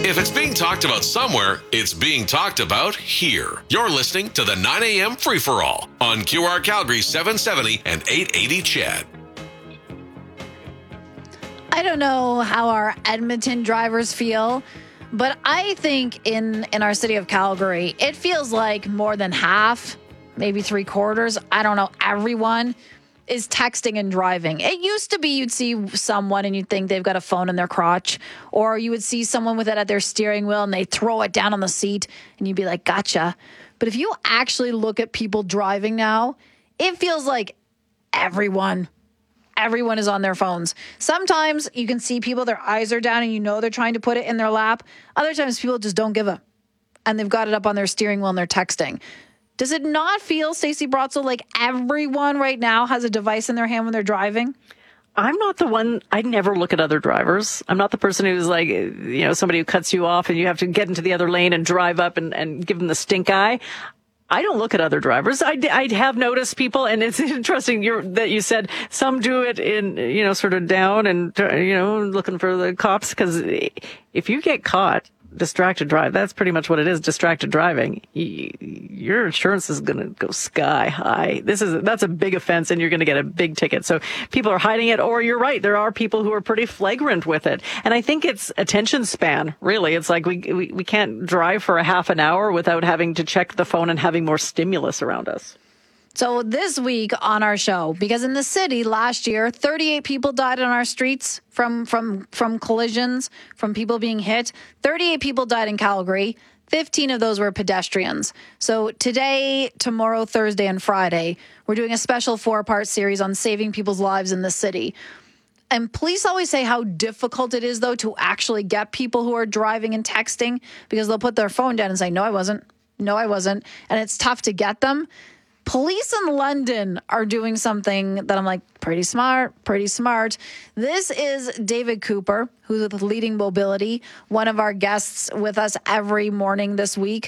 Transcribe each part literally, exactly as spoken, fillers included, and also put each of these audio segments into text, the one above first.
If it's being talked about somewhere, it's being talked about here. You're listening to the nine a.m. Free-for-All on Q R Calgary seven seventy and eight eighty C H E D. I don't know how our Edmonton drivers feel, but I think in, in our city of Calgary, it feels like more than half, maybe three quarters, I don't know, everyone is texting and driving. It used to be you'd see someone and you'd think they've got a phone in their crotch, or you would see someone with it at their steering wheel and they throw it down on the seat and you'd be like, gotcha. But if you actually look at people driving now, it feels like everyone, everyone is on their phones. Sometimes you can see people, their eyes are down and you know they're trying to put it in their lap. Other times people just don't give a, and they've got it up on their steering wheel and they're texting. Does it not feel, Stacey Brotzel, like everyone right now has a device in their hand when they're driving? I'm not the one, I never look at other drivers. I'm not the person who's like, you know, somebody who cuts you off and you have to get into the other lane and drive up and, and give them the stink eye. I don't look at other drivers. I, I have noticed people, and it's interesting you're, that you said some do it in, you know, sort of down and, you know, looking for the cops, because if you get caught, distracted drive, that's pretty much what it is, distracted driving. Your insurance is going to go sky high. This is, that's a big offense and you're going to get a big ticket. So people are hiding it, or you're right, there are people who are pretty flagrant with it. And I think it's attention span, really. It's like we, we, we can't drive for a half an hour without having to check the phone and having more stimulus around us. So this week on our show, because in the city last year, thirty-eight people died on our streets from from from collisions, from people being hit. thirty-eight people died in Calgary. fifteen of those were pedestrians. So today, tomorrow, Thursday, and Friday, we're doing a special four-part series on saving people's lives in the city. And police always say how difficult it is, though, to actually get people who are driving and texting, because they'll put their phone down and say, no, I wasn't. No, I wasn't. And it's tough to get them. Police in London are doing something that I'm like, pretty smart, pretty smart. This is David Cooper, who's with Leading Mobility, one of our guests with us every morning this week.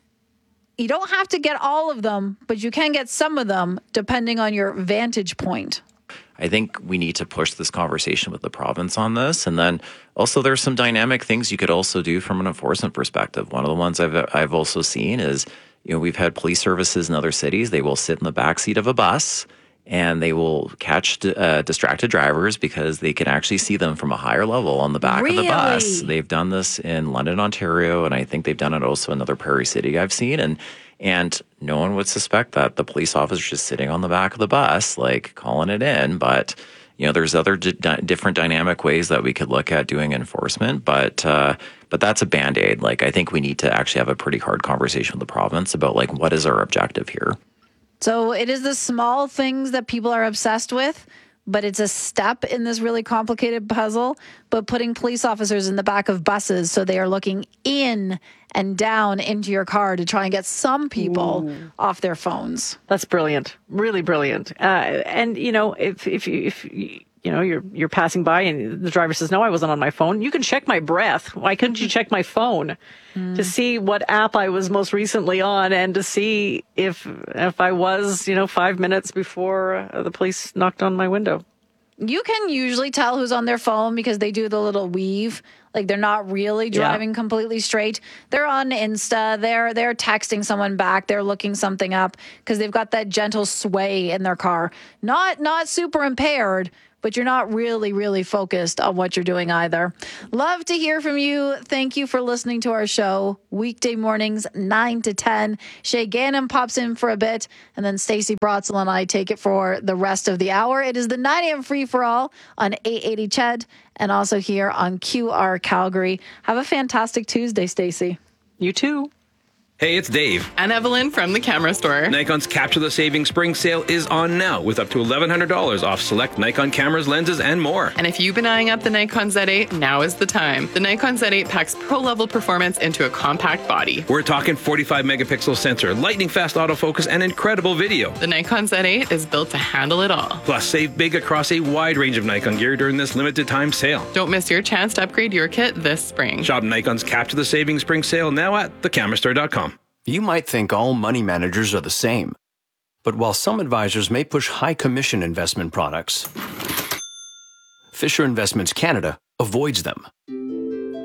You don't have to get all of them, but you can get some of them depending on your vantage point. I think we need to push this conversation with the province on this. And then also there's some dynamic things you could also do from an enforcement perspective. One of the ones I've I've also seen is, you know, we've had police services in other cities. They will sit in the backseat of a bus and they will catch uh, distracted drivers because they can actually see them from a higher level on the back really? of the bus. They've done this in London, Ontario, and I think they've done it also in another Prairie City I've seen. And and no one would suspect that the police officer is just sitting on the back of the bus, like calling it in. But, you know, there's other d- different dynamic ways that we could look at doing enforcement. But uh, but that's a Band-Aid. Like, I think we need to actually have a pretty hard conversation with the province about, like, what is our objective here? So it is the small things that people are obsessed with, but it's a step in this really complicated puzzle. But putting police officers in the back of buses so they are looking in and down into your car to try and get some people Ooh. off their phones. That's brilliant. Really brilliant. Uh, and, you know, if, if you, if you, you know, you're, you're passing by and the driver says, no, I wasn't on my phone. You can check my breath. Why couldn't you check my phone mm. to see what app I was most recently on and to see if, if I was, you know, five minutes before the police knocked on my window? You can usually tell who's on their phone because they do the little weave. Like, they're not really driving yeah. completely straight. They're on Insta. They're they're texting someone back. They're looking something up because they've got that gentle sway in their car. Not not super impaired, but you're not really, really focused on what you're doing either. Love to hear from you. Thank you for listening to our show. Weekday mornings, nine to ten. Shay Gannon pops in for a bit, and then Stacey Brotzel and I take it for the rest of the hour. It is the nine a.m. free-for-all on eight eighty C H E D and also here on Q R Calgary. Have a fantastic Tuesday, Stacey. You too. Hey, it's Dave. And Evelyn from the Camera Store. Nikon's Capture the Savings Spring Sale is on now with up to eleven hundred dollars off select Nikon cameras, lenses, and more. And if you've been eyeing up the Nikon Z eight, now is the time. The Nikon Z eight packs pro-level performance into a compact body. We're talking forty-five megapixel sensor, lightning-fast autofocus, and incredible video. The Nikon Z eight is built to handle it all. Plus, save big across a wide range of Nikon gear during this limited-time sale. Don't miss your chance to upgrade your kit this spring. Shop Nikon's Capture the Savings Spring Sale now at the camera store dot com. You might think all money managers are the same. But while some advisors may push high commission investment products, Fisher Investments Canada avoids them.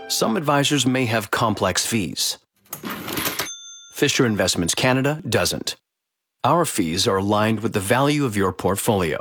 Some advisors may have complex fees. Fisher Investments Canada doesn't. Our fees are aligned with the value of your portfolio.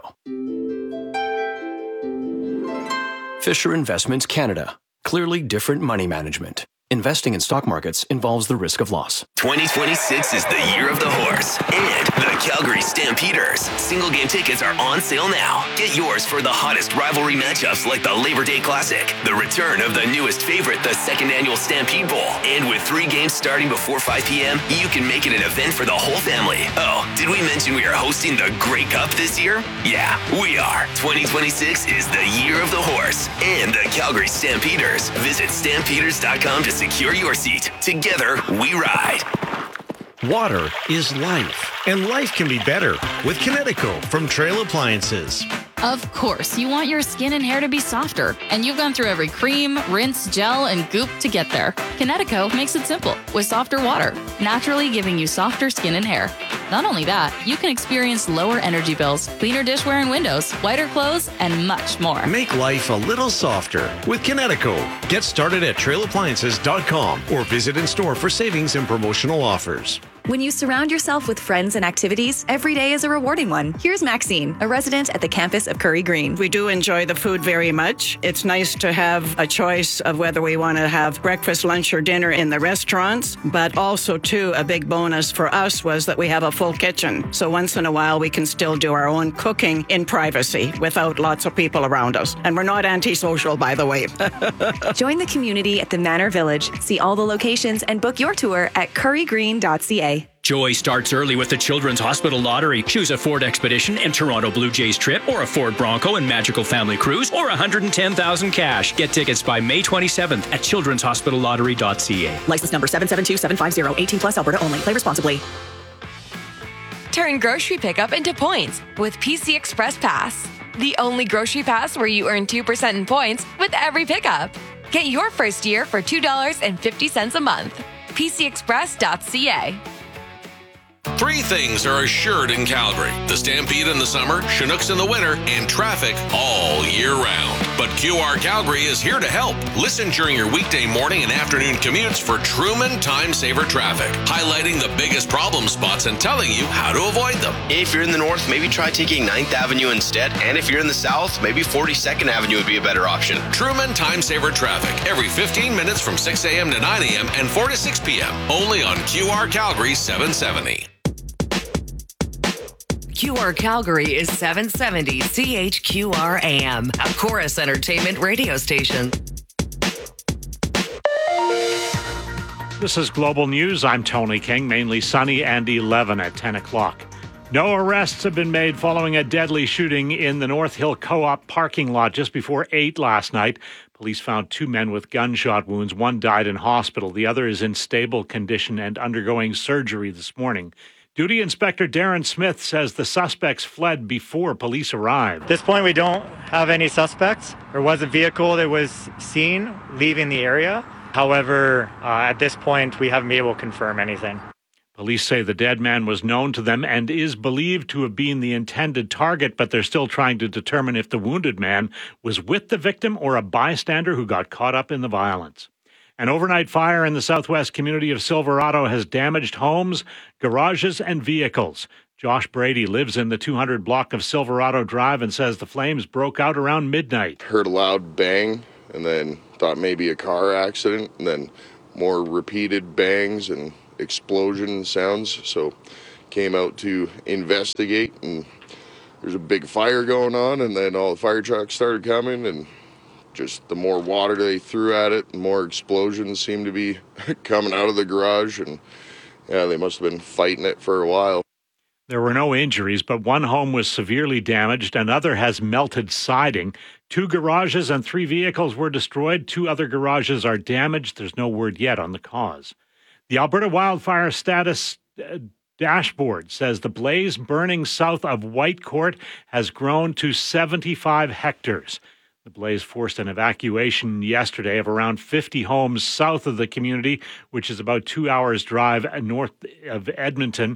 Fisher Investments Canada. Clearly different money management. Investing in stock markets involves the risk of loss. twenty twenty-six is the year of the horse and the Calgary Stampeders. Single game tickets are on sale now. Get yours for the hottest rivalry matchups like the Labor Day Classic, the return of the newest favorite, the second annual Stampede Bowl. And with three games starting before five p.m., you can make it an event for the whole family. Oh, did we mention we are hosting the Grey Cup this year? Yeah, we are. twenty twenty-six is the year of the horse and the Calgary Stampeders. Visit stampeders dot com to secure your seat. Together, we ride. Water is life, and life can be better with Kinetico from Trail Appliances. Of course, you want your skin and hair to be softer, and you've gone through every cream, rinse, gel, and goop to get there. Kinetico makes it simple with softer water, naturally giving you softer skin and hair. Not only that, you can experience lower energy bills, cleaner dishware and windows, whiter clothes, and much more. Make life a little softer with Kinetico. Get started at trail appliances dot com or visit in store for savings and promotional offers. When you surround yourself with friends and activities, every day is a rewarding one. Here's Maxine, a resident at the campus of Curry Green. We do enjoy the food very much. It's nice to have a choice of whether we want to have breakfast, lunch, or dinner in the restaurants, but also, too, a big bonus for us was that we have a full kitchen. So once in a while, we can still do our own cooking in privacy without lots of people around us. And we're not antisocial, by the way. Join the community at the Manor Village. See all the locations and book your tour at curry green dot c a. Joy starts early with the Children's Hospital Lottery. Choose a Ford Expedition and Toronto Blue Jays trip, or a Ford Bronco and Magical Family Cruise, or one hundred ten thousand cash. Get tickets by May twenty-seventh at children's hospital lottery dot c a. License number seven seven two seven five zero, eighteen plus, Alberta only. Play responsibly. Turn grocery pickup into points with P C Express Pass. The only grocery pass where you earn two percent in points with every pickup. Get your first year for two dollars and fifty cents a month. P C express dot c a. Three things are assured in Calgary: the Stampede in the summer, Chinooks in the winter, and traffic all year round. But Q R Calgary is here to help. Listen during your weekday morning and afternoon commutes for Truman Time Saver Traffic, highlighting the biggest problem spots and telling you how to avoid them. If you're in the north, maybe try taking ninth Avenue instead. And if you're in the south, maybe forty-second Avenue would be a better option. Truman Time Saver Traffic, every fifteen minutes from six a.m. to nine a.m. and four to six p.m. Only on Q R Calgary seven seventy. Q R Calgary is seven seventy C H Q R A M, a Chorus Entertainment radio station. This is Global News. I'm Tony King. Mainly sunny and eleven at ten o'clock. No arrests have been made following a deadly shooting in the North Hill Co-op parking lot just before eight last night. Police found two men with gunshot wounds. One died in hospital. The other is in stable condition and undergoing surgery this morning. Duty Inspector Darren Smith says the suspects fled before police arrived. At this point, we don't have any suspects. There was a vehicle that was seen leaving the area. However, uh, at this point, we haven't been able to confirm anything. Police say the dead man was known to them and is believed to have been the intended target, but they're still trying to determine if the wounded man was with the victim or a bystander who got caught up in the violence. An overnight fire in the southwest community of Silverado has damaged homes, garages, and vehicles. Josh Brady lives in the two hundred block of Silverado Drive and says the flames broke out around midnight. Heard a loud bang and then thought maybe a car accident, and then more repeated bangs and explosion sounds. So came out to investigate, and there's a big fire going on, and then all the fire trucks started coming, and just the more water they threw at it, the more explosions seemed to be coming out of the garage. And yeah, they must have been fighting it for a while. There were no injuries, but one home was severely damaged. Another has melted siding. Two garages and three vehicles were destroyed. Two other garages are damaged. There's no word yet on the cause. The Alberta Wildfire Status uh, Dashboard says the blaze burning south of Whitecourt has grown to seventy-five hectares. The blaze forced an evacuation yesterday of around fifty homes south of the community, which is about two hours' drive north of Edmonton.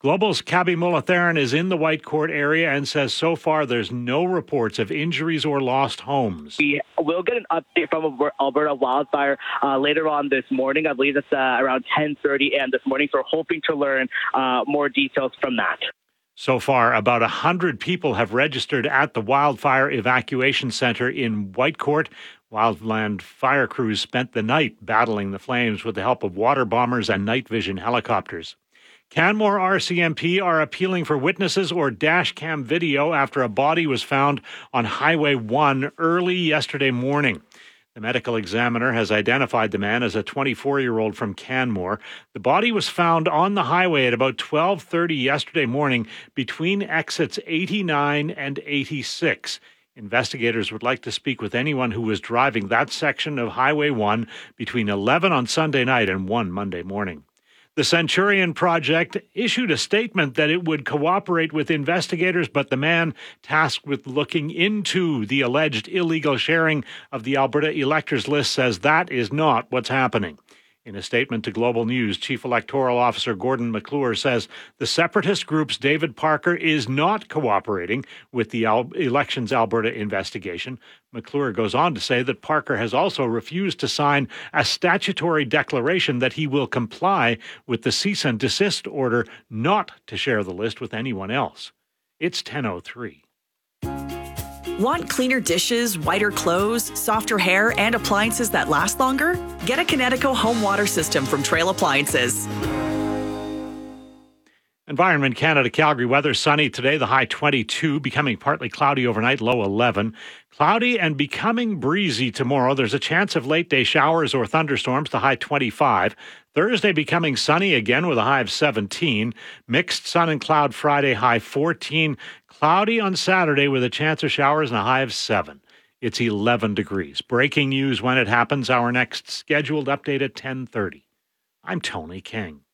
Global's Cabby Mulatharan is in the Whitecourt area and says so far there's no reports of injuries or lost homes. We will get an update from Alberta Wildfire uh, later on this morning. I believe it's uh, around ten thirty a.m. this morning, so we're hoping to learn uh, more details from that. So far, about one hundred people have registered at the Wildfire Evacuation Center in Whitecourt. Wildland fire crews spent the night battling the flames with the help of water bombers and night vision helicopters. Canmore R C M P are appealing for witnesses or dash cam video after a body was found on Highway one early yesterday morning. The medical examiner has identified the man as a twenty-four-year-old from Canmore. The body was found on the highway at about twelve thirty yesterday morning between exits eighty-nine and eighty-six. Investigators would like to speak with anyone who was driving that section of Highway one between eleven on Sunday night and one Monday morning. The Centurion Project issued a statement that it would cooperate with investigators, but the man tasked with looking into the alleged illegal sharing of the Alberta electors list says that is not what's happening. In a statement to Global News, Chief Electoral Officer Gordon McClure says the separatist group's David Parker is not cooperating with the Al- Elections Alberta investigation. McClure goes on to say that Parker has also refused to sign a statutory declaration that he will comply with the cease and desist order not to share the list with anyone else. It's ten oh three. Want cleaner dishes, whiter clothes, softer hair, and appliances that last longer? Get a Kinetico home water system from Trail Appliances. Environment Canada Calgary weather sunny today, the high twenty-two, becoming partly cloudy overnight, low eleven. Cloudy and becoming breezy tomorrow. There's a chance of late day showers or thunderstorms, the high twenty-five. Thursday becoming sunny again with a high of seventeen. Mixed sun and cloud Friday, high fourteen. Cloudy on Saturday with a chance of showers and a high of seven. It's eleven degrees. Breaking news when it happens. Our next scheduled update at ten thirty. I'm Tony King.